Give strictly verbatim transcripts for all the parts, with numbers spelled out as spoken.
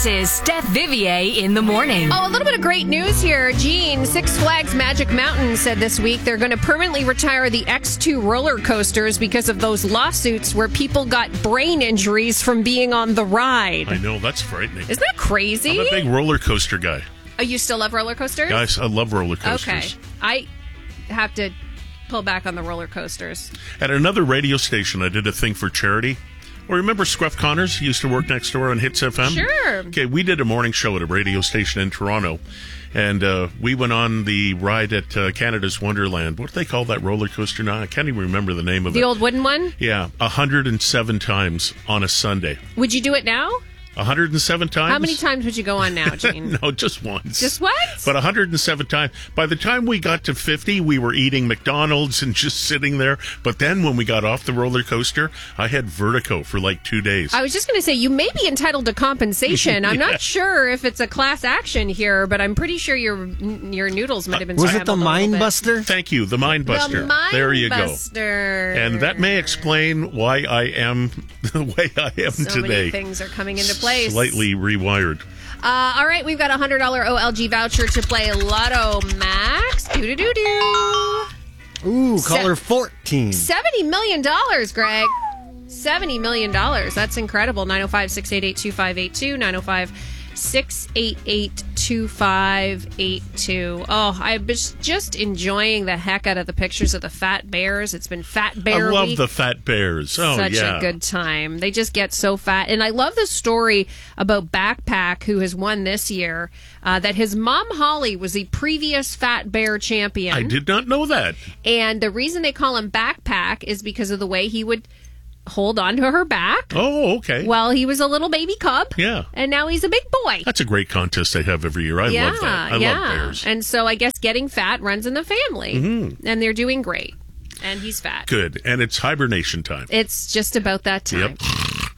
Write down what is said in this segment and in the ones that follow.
This is Steph Vivier in the morning. Oh, a little bit of great news here. Gene, Six Flags Magic Mountain said this week they're going to permanently retire the X two roller coasters because of those lawsuits where people got brain injuries from being on the ride. I know, that's frightening. Isn't that crazy? I'm a big roller coaster guy. Oh, you still love roller coasters? Guys, I love roller coasters. Okay. I have to pull back on the roller coasters. At another radio station, I did a thing for charity. Well, remember Scruff Connors? He used to work next door on Hits F M? Sure. Okay, we did a morning show at a radio station in Toronto, and uh, we went on the ride at uh, Canada's Wonderland. What do they call that roller coaster now? I can't even remember the name of the it. The old wooden one? Yeah, one hundred seven times on a Sunday. Would you do it now? one hundred seven times? How many times would you go on now, Gene? No, just once. Just once? But one hundred seven times. By the time we got to fifty, we were eating McDonald's and just sitting there. But then when we got off the roller coaster, I had vertigo for like two days. I was just going to say, you may be entitled to compensation. I'm Yeah. not sure if it's a class action here, but I'm pretty sure your your noodles might have been Was it scrambled the a little Mind bit. Buster? Thank you, the Mind Buster. The Mind there you Buster. go. And that may explain why I am the way I am so today. many things are coming into place. Slightly rewired. Uh, all right, we've got a one hundred dollars O L G voucher to play Lotto Max. Doo-doo-doo-doo. Ooh, Se- caller fourteen. seventy million dollars, Greg. seventy million dollars. That's incredible. nine oh five, six eight eight, two five eight two. nine oh five, six eight eight, two five eight two. Oh, I've been just enjoying the heck out of the pictures of the fat bears. It's been Fat Bear I love Week. the fat bears. Oh, Such yeah. a good time. They just get so fat. And I love the story about Backpack, who has won this year, uh, that his mom, Holly, was the previous Fat Bear champion. I did not know that. And the reason they call him Backpack is because of the way he would hold on to her back. Oh, okay. Well, he was a little baby cub. Yeah. And now he's a big boy. That's a great contest they have every year. I yeah, love that. I yeah. love bears. And so I guess getting fat runs in the family. Mm-hmm. And they're doing great. And he's fat. Good. And it's hibernation time. It's just about that time. Yep.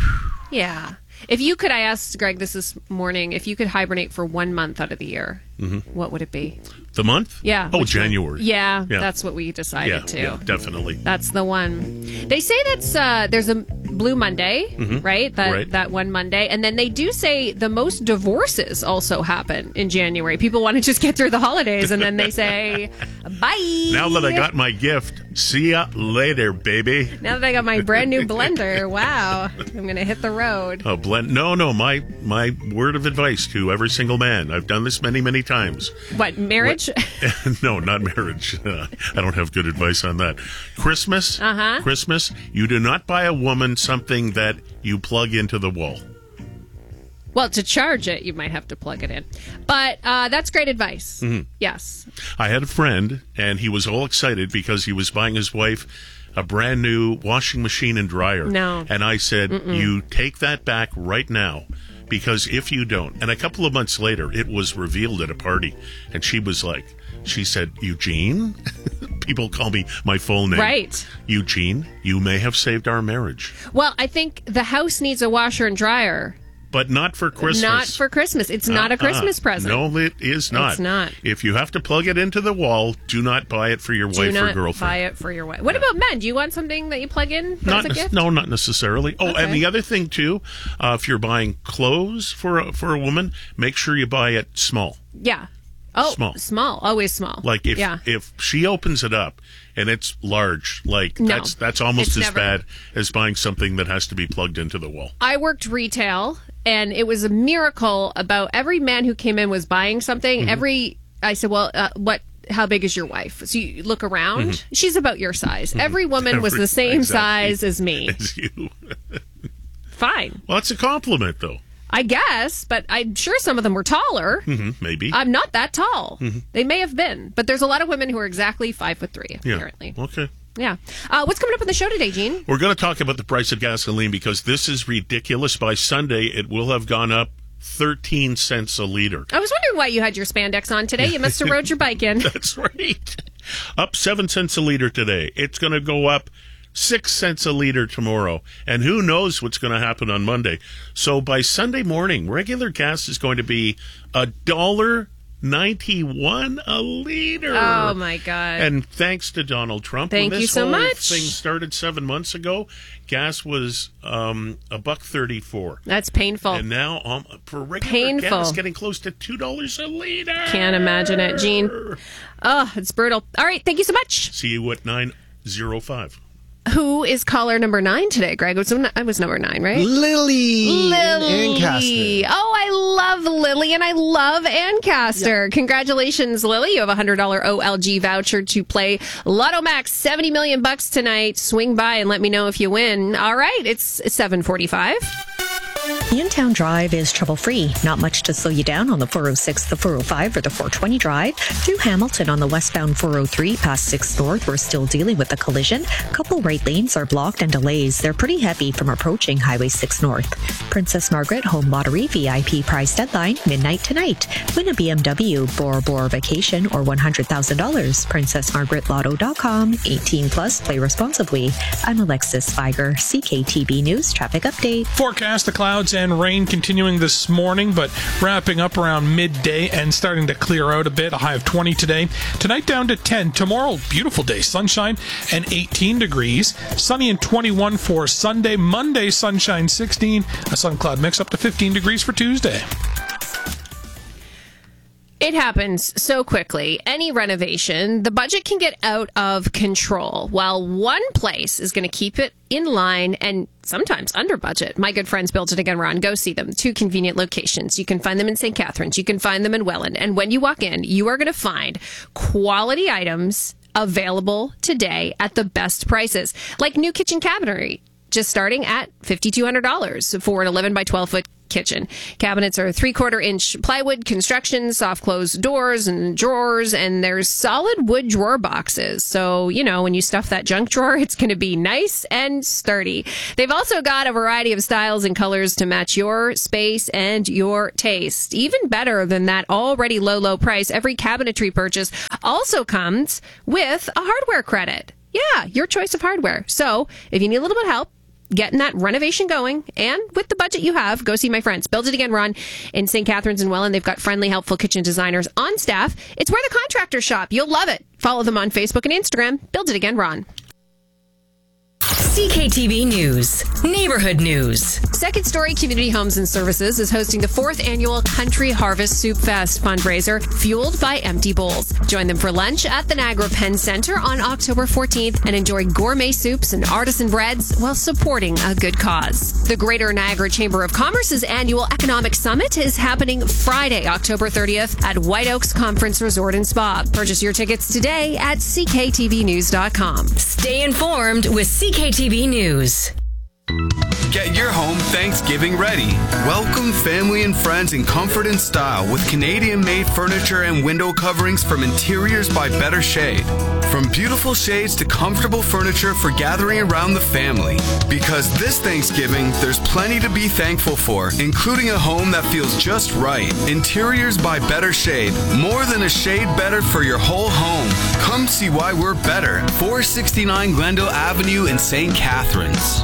Yeah. If you could, I asked Greg this this morning, if you could hibernate for one month out of the year, mm-hmm. what would it be? The month? Yeah. Oh, which January. one? Yeah, Yeah. that's what we decided Yeah, to. yeah, definitely. That's the one. They say that's uh, there's a Blue Monday, Mhm. right? That Right. that one Monday, and then they do say the most divorces also happen in January. People want to just get through the holidays, and then they say bye. Now that I got my gift, see ya later, baby. Now that I got my brand new blender, wow, I'm gonna hit the road. Oh, blend. No, no. My my word of advice to every single man. I've done this many, many times. What, marriage? What- no, not marriage. Uh, I don't have good advice on that. Christmas. Uh-huh. Christmas. You do not buy a woman something that you plug into the wall. Well, to charge it, you might have to plug it in. But uh, that's great advice. Mm-hmm. Yes. I had a friend, and he was all excited because he was buying his wife a brand new washing machine and dryer. No. And I said, Mm-mm. you take that back right now, because if you don't, and a couple of months later, it was revealed at a party, and she was like, she said, Eugene? People call me my full name. Right. Eugene, you may have saved our marriage. Well, I think the house needs a washer and dryer. But not for Christmas. Not for Christmas. It's not a Uh-uh. Christmas present. No, it is not. It's not. If you have to plug it into the wall, do not buy it for your Do wife not or girlfriend. buy it for your wife. What about men? Do you want something that you plug in Not as a nec- gift? No, not necessarily. Oh, Okay. and the other thing too, uh, if you're buying clothes for a, for a woman, make sure you buy it small. Yeah. Oh, Small. Small. Always small. Like if yeah. if she opens it up and it's large, like No, that's that's almost it's as never- bad as buying something that has to be plugged into the wall. I worked retail, and it was a miracle about every man who came in was buying something. Mm-hmm. Every I said, well, uh, what? How big is your wife? So you look around. Mm-hmm. She's about your size. Every woman was Every- the same exactly. size as me. As you. Fine, Well, that's a compliment, though. I guess, but I'm sure some of them were taller. hmm maybe. I'm not that tall. They may have been, but there's a lot of women who are exactly five foot three. yeah. Apparently, Okay. yeah. Uh, what's coming up on the show today, Gene? We're going to talk about the price of gasoline because this is ridiculous. By Sunday, it will have gone up thirteen cents a liter. I was wondering why you had your spandex on today. You must have rode your bike in. That's right. Up seven cents a liter today. It's going to go up six cents a liter tomorrow. And who knows what's going to happen on Monday. So by Sunday morning, regular gas is going to be a dollar ninety-one a liter. Oh, my God. And thanks to Donald Trump. Thank when you this so whole much. thing started seven months ago, gas was um, a buck thirty-four. That's painful. And now um, for regular Painful. gas, getting close to two dollars a liter. Can't imagine it, Gene. Oh, it's brutal. All right, thank you so much. See you at nine oh five. Who is caller number nine today, Greg? It was, I was number nine, right? Lily. Lily. Ancaster. Oh, I love Lily and I love Ancaster. Yeah. Congratulations, Lily. You have a one hundred dollars O L G voucher to play Lotto Max seventy million bucks tonight. Swing by and let me know if you win. All right, it's seven forty-five. In-town drive is trouble-free. Not much to slow you down on the four oh six, the four oh five, or the four twenty drive. Through Hamilton on the westbound four oh three past sixth North, we're still dealing with a collision. Couple right lanes are blocked and delays. They're pretty heavy from approaching Highway six North. Princess Margaret Home Lottery V I P prize deadline, midnight tonight. Win a B M W, Bora Bora Vacation, or one hundred thousand dollars. princess margaret lotto dot com. eighteen plus. Play responsibly. I'm Alexis Feiger, C K T B News Traffic Update. Forecast, the clouds and rain continuing this morning, but wrapping up around midday and starting to clear out a bit. A high of twenty today. Tonight down to ten. Tomorrow, beautiful day. Sunshine and eighteen degrees. Sunny and twenty-one for Sunday. Monday, sunshine sixteen. A sun cloud mix up to fifteen degrees for Tuesday. It happens so quickly. Any renovation, the budget can get out of control. While one place is going to keep it in line and sometimes under budget. My good friends Build It Again Ron. Go see them. Two convenient locations. You can find them in Saint Catharines. You can find them in Welland. And when you walk in, you are going to find quality items available today at the best prices. Like new kitchen cabinetry, just starting at five thousand two hundred dollars for an eleven by twelve foot kitchen. Cabinets are three-quarter inch plywood construction, soft close doors and drawers, and there's solid wood drawer boxes. So, you know, when you stuff that junk drawer, it's going to be nice and sturdy. They've also got a variety of styles and colors to match your space and your taste. Even better than that already low, low price, every cabinetry purchase also comes with a hardware credit. Yeah, your choice of hardware. So if you need a little bit of help getting that renovation going, and with the budget you have, go see my friends Build It Again Ron in Saint Catharines and Welland. They've got friendly, helpful kitchen designers on staff. It's where the contractors shop. You'll love it. Follow them on Facebook and Instagram. Build It Again Ron. C K T V News. Neighborhood News. Second Story Community Homes and Services is hosting the fourth annual Country Harvest Soup Fest fundraiser, fueled by empty bowls. Join them for lunch at the Niagara Penn Center on October fourteenth and enjoy gourmet soups and artisan breads while supporting a good cause. The Greater Niagara Chamber of Commerce's annual Economic Summit is happening Friday, October thirtieth at White Oaks Conference Resort and Spa. Purchase your tickets today at c k t v news dot com. Stay informed with C K T V News. Get your home Thanksgiving ready. Welcome family and friends in comfort and style with Canadian-made furniture and window coverings from Interiors by Better Shade. From beautiful shades to comfortable furniture for gathering around the family. Because this Thanksgiving, there's plenty to be thankful for, including a home that feels just right. Interiors by Better Shade. More than a shade better for your whole home. Come see why we're better. four sixty-nine Glendale Avenue in Saint Catharines.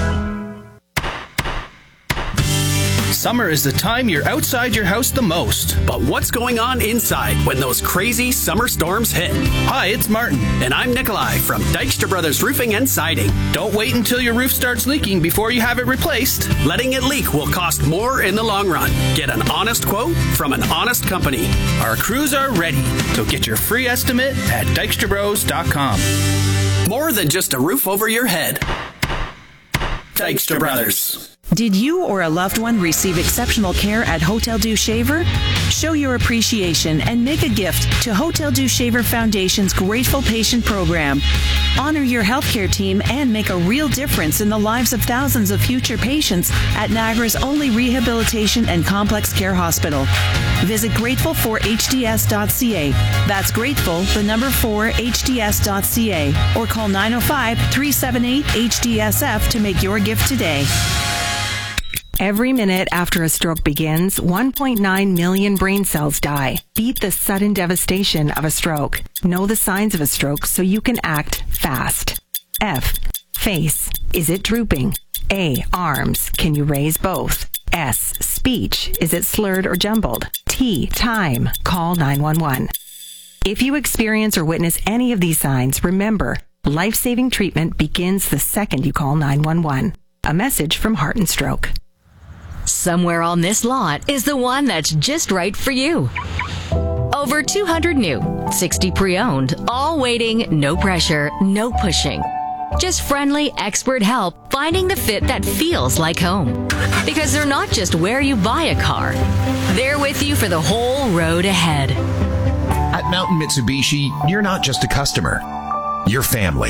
Summer is the time you're outside your house the most. But what's going on inside when those crazy summer storms hit? Hi, it's Martin. And I'm Nikolai from Dykstra Brothers Roofing and Siding. Don't wait until your roof starts leaking before you have it replaced. Letting it leak will cost more in the long run. Get an honest quote from an honest company. Our crews are ready, so get your free estimate at dykstra bros dot com. More than just a roof over your head. Dykstra Brothers. Did you or a loved one receive exceptional care at Hotel Dieu Shaver? Show your appreciation and make a gift to Hotel Dieu Shaver Foundation's Grateful Patient Program. Honor your healthcare team and make a real difference in the lives of thousands of future patients at Niagara's only rehabilitation and complex care hospital. Visit grateful for h d s dot c a. That's grateful, the number four, h d s dot c a. Or call nine oh five, three seven eight, H D S F to make your gift today. Every minute after a stroke begins, one point nine million brain cells die. Beat the sudden devastation of a stroke. Know the signs of a stroke so you can act fast. F. Face. Is it drooping? A. Arms. Can you raise both? S. Speech. Is it slurred or jumbled? T, time. Call nine one one. If you experience or witness any of these signs, remember, life-saving treatment begins the second you call nine one one. A message from Heart and Stroke. Somewhere on this lot is the one that's just right for you. Over two hundred new, sixty pre-owned, all waiting, no pressure, no pushing. Just friendly, expert help finding the fit that feels like home. Because they're not just where you buy a car, they're with you for the whole road ahead. At Mountain Mitsubishi, you're not just a customer, you're family.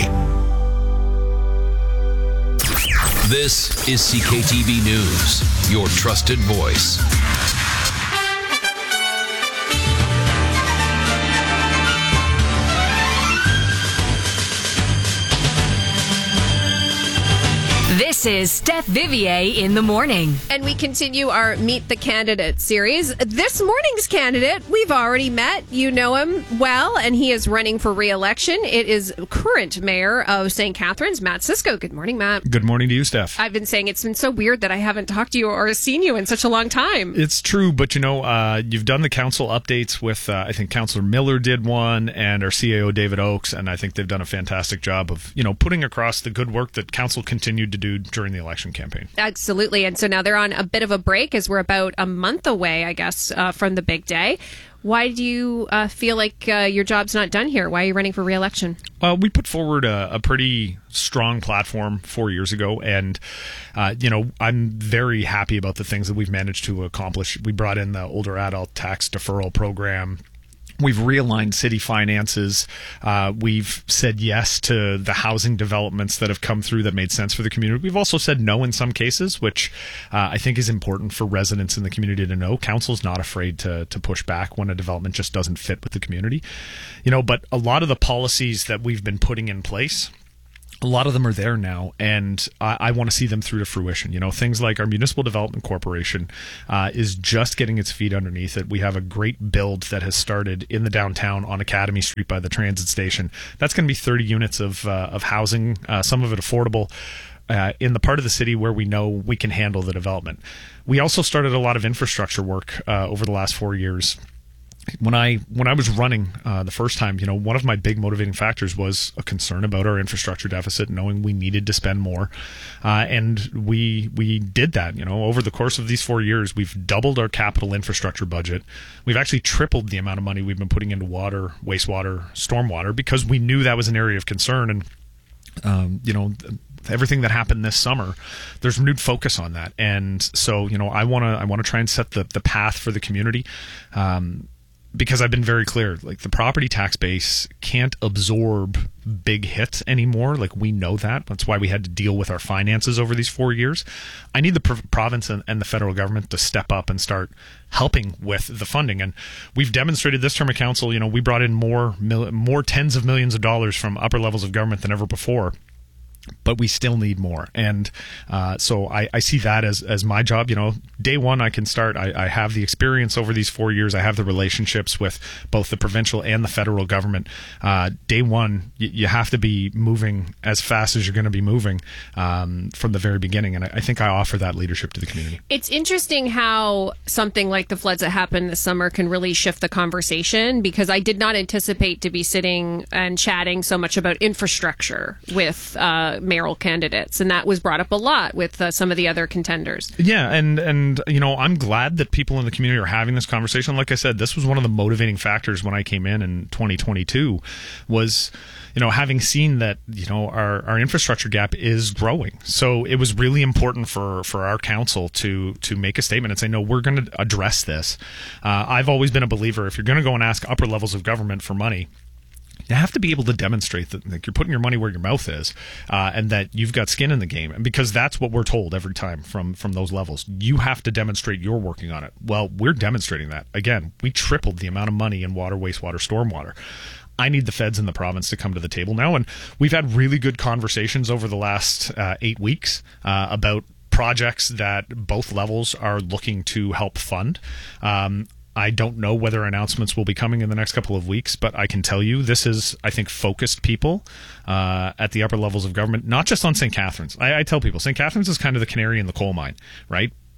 This is C K T V News, your trusted voice. This is Steph Vivier in the morning. And we continue our Meet the Candidate series. This morning's candidate, we've already met. You know him well, and he is running for re-election. It is current mayor of Saint Catharines, Matt Cisco. Good morning, Matt. Good morning to you, Steph. I've been saying it's been so weird that I haven't talked to you or seen you in such a long time. It's true, but you know, uh, you've done the council updates with, uh, I think Councillor Miller did one, and our C A O David Oakes, and I think they've done a fantastic job of, you know, putting across the good work that council continued to do during the election campaign. Absolutely. And so now they're on a bit of a break as we're about a month away, I guess, uh, from the big day. Why do you uh, feel like uh, your job's not done here? Why are you running for re-election? Uh, we put forward a, a pretty strong platform four years ago, and uh, you know, I'm very happy about the things that we've managed to accomplish. We brought in the older adult tax deferral program. We've realigned city finances. Uh, we've said yes to the housing developments that have come through that made sense for the community. We've also said no in some cases, which uh, I think is important for residents in the community to know. Council's not afraid to to push back when a development just doesn't fit with the community. You know, but a lot of the policies that we've been putting in place, a lot of them are there now, and I, I want to see them through to fruition. You know, things like our Municipal Development Corporation uh, is just getting its feet underneath it. We have a great build that has started in the downtown on Academy Street by the transit station. That's going to be thirty units of uh, of housing, uh, some of it affordable, uh, in the part of the city where we know we can handle the development. We also started a lot of infrastructure work uh, over the last four years. When I when I was running uh, the first time, you know, one of my big motivating factors was a concern about our infrastructure deficit, knowing we needed to spend more, uh, and we we did that. You know, over the course of these four years, we've doubled our capital infrastructure budget. We've actually tripled the amount of money we've been putting into water, wastewater, stormwater, because we knew that was an area of concern. And um, you know, everything that happened this summer, there's renewed focus on that. And so, you know, I want to I want to try and set the the path for the community. Um, Because I've been very clear, like the property tax base can't absorb big hits anymore. Like we know that. That's why we had to deal with our finances over these four years. I need the pro- province and, and the federal government to step up and start helping with the funding. And we've demonstrated this term of council. You know, we brought in more mil- more tens of millions of dollars from upper levels of government than ever before. But we still need more. And uh, so I, I see that as, as my job. You know, day one I can start. I, I have the experience over these four years. I have the relationships with both the provincial and the federal government. Uh, day one, y- you have to be moving as fast as you're going to be moving um, from the very beginning. And I, I think I offer that leadership to the community. It's interesting how something like the floods that happened this summer can really shift the conversation, because I did not anticipate to be sitting and chatting so much about infrastructure with uh mayoral candidates, and that was brought up a lot with uh, some of the other contenders. Yeah, and and you know, I'm glad that people in the community are having this conversation. Like I said, this was one of the motivating factors when I came in in twenty twenty-two, was, you know, having seen that, you know, our, our infrastructure gap is growing. So it was really important for, for our council to to make a statement and say, no, we're going to address this. Uh, I've always been a believer, if you're going to go and ask upper levels of government for money, you have to be able to demonstrate that, like, you're putting your money where your mouth is, uh, and that you've got skin in the game. And because that's what we're told every time from, from those levels. You have to demonstrate you're working on it. Well, we're demonstrating that. Again, we tripled the amount of money in water, wastewater, stormwater. I need the feds in the province to come to the table now. And we've had really good conversations over the last uh, eight weeks uh, about projects that both levels are looking to help fund. Um, I don't know whether announcements will be coming in the next couple of weeks, but I can tell you this is, I think, focused people uh, at the upper levels of government, not just on Saint Catharines. I, I tell people Saint Catharines is kind of the canary in the coal mine, right?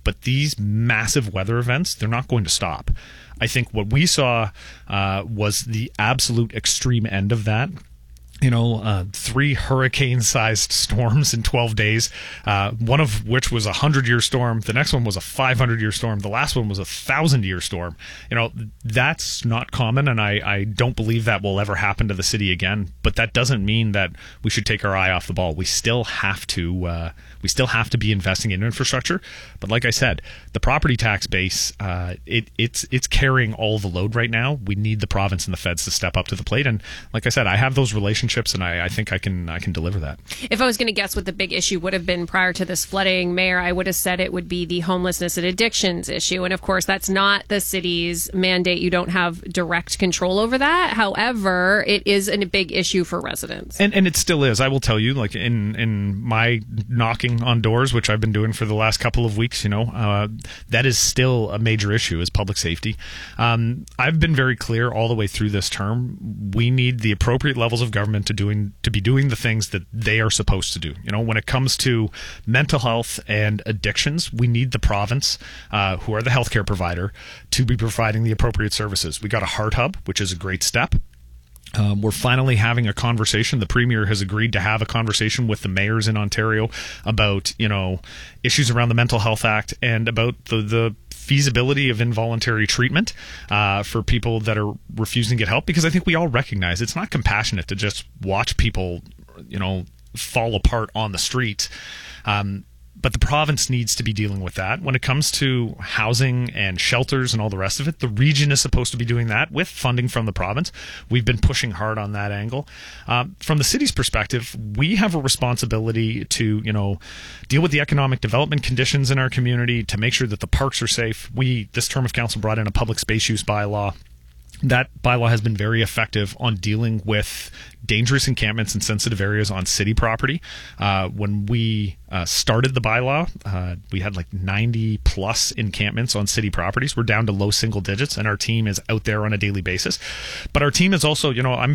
But these massive weather events, they're not going to stop. I think what we saw uh, was the absolute extreme end of that. You know, uh, three hurricane-sized storms in twelve days, uh, one of which was a hundred-year storm. The next one was a five hundred-year storm. The last one was a thousand-year storm. You know, that's not common, and I, I don't believe that will ever happen to the city again. But that doesn't mean that we should take our eye off the ball. We still have to uh, we still have to be investing in infrastructure. But like I said, the property tax base, uh, it, it's it's carrying all the load right now. We need the province and the feds to step up to the plate. And like I said, I have those relationships. And I, I think I can I can deliver that. If I was going to guess what the big issue would have been prior to this flooding, Mayor, I would have said it would be the homelessness and addictions issue. And of course, that's not the city's mandate. You don't have direct control over that. However, it is a big issue for residents. And and it still is. I will tell you, like in, in my knocking on doors, which I've been doing for the last couple of weeks, you know, uh, that is still a major issue, is public safety. Um, I've been very clear all the way through this term. We need the appropriate levels of government to doing to be doing the things that they are supposed to do. You know, when it comes to mental health and addictions, we need the province, uh, who are the healthcare provider, to be providing the appropriate services. We got a Heart Hub, which is a great step. Um, we're finally having a conversation. The Premier has agreed to have a conversation with the mayors in Ontario about, you know, issues around the Mental Health Act and about the the feasibility of involuntary treatment uh, for people that are refusing to get help, because I think we all recognize it's not compassionate to just watch people, you know, fall apart on the street. Um, but the province needs to be dealing with that. When it comes to housing and shelters and all the rest of it, the region is supposed to be doing that with funding from the province. We've been pushing hard on that angle. Um, from the city's perspective, we have a responsibility to, you know, deal with the economic development conditions in our community, to make sure that the parks are safe. We, this term of council, brought in a public space use bylaw. That bylaw has been very effective on dealing with dangerous encampments in sensitive areas on city property. Uh, when we uh, started the bylaw, uh, we had like ninety plus encampments on city properties. We're down to low single digits, and our team is out there on a daily basis. But our team is also, you know, I'm